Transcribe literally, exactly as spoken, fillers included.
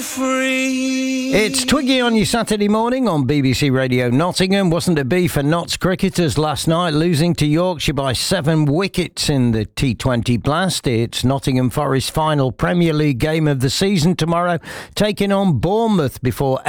free. It's Twiggy on your Saturday morning on B B C Radio Nottingham. Wasn't it be for Notts cricketers last night, losing to Yorkshire by seven wickets in the T twenty Blast? It's Nottingham Forest's final Premier League game of the season tomorrow, taking on Bournemouth before